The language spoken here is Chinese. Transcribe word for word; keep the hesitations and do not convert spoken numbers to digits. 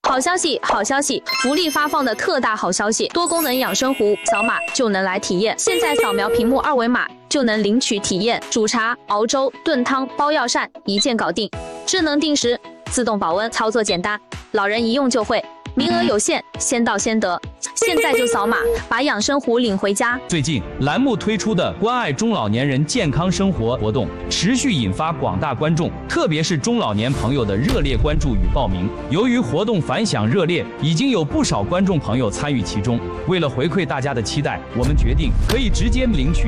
好消息，好消息！福利发放的特大好消息，多功能养生壶，扫码就能来体验。现在扫描屏幕二维码就能领取体验，煮茶、熬粥、炖汤、包药膳，一键搞定。智能定时，自动保温，操作简单，老人一用就会。名额有限，先到先得。现在就扫码，把养生壶领回家。 最近栏目推出的关爱中老年人健康生活活动，持续引发广大观众，特别是中老年朋友的热烈关注与报名。由于活动反响热烈，已经有不少观众朋友参与其中。为了回馈大家的期待，我们决定可以直接领取